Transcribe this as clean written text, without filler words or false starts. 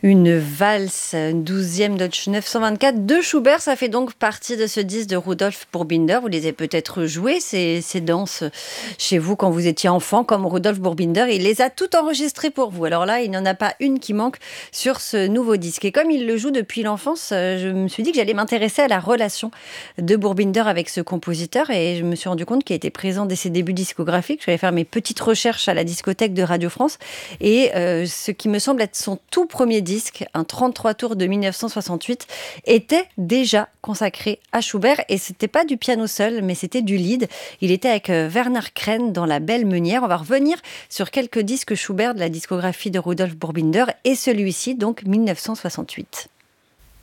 Une valse, une 12e Deutsche 924 de Schubert. Ça fait donc partie de ce disque de Rudolf Burbinder. Vous les avez peut-être jouées, ces danses, chez vous quand vous étiez enfant, comme Rudolf Burbinder. Il les a toutes enregistrées pour vous. Alors là, il n'y en a pas une qui manque sur ce nouveau disque. Et comme il le joue depuis l'enfance, je me suis dit que j'allais m'intéresser à la relation de Burbinder avec ce compositeur. Et je me suis rendu compte qu'il était présent dès ses débuts discographiques. Je vais faire mes petites recherches à la discothèque de Radio France. Et ce qui me semble être son tout premier disque, un 33 tours de 1968, était déjà consacré à Schubert. Et c'était pas du piano seul, mais c'était du lead. Il était avec Werner Krenn dans La Belle Meunière. On va revenir sur quelques disques Schubert de la discographie de Rudolf Burbinder et celui-ci, donc 1968.